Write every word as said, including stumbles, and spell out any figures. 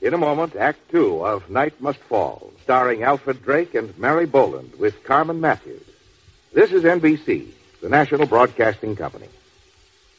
In a moment, Act Two of Night Must Fall, starring Alfred Drake and Mary Boland with Carmen Matthews. This is N B C, the National Broadcasting Company.